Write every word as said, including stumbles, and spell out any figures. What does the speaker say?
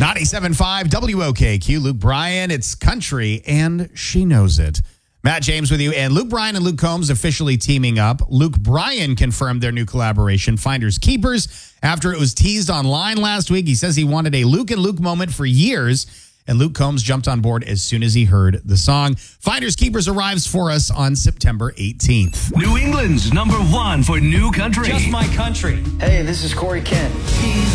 ninety-seven point five W O K Q, Luke Bryan. It's country, and she knows it. Matt James with you, and Luke Bryan and Luke Combs officially teaming up. Luke Bryan confirmed their new collaboration, Finders Keepers, after it was teased online last week. He says he wanted a Luke and Luke moment for years, and Luke Combs jumped on board as soon as he heard the song. Finders Keepers arrives for us on September eighteenth. New England's number one for new country. Just My Country. Hey, this is Corey Kent.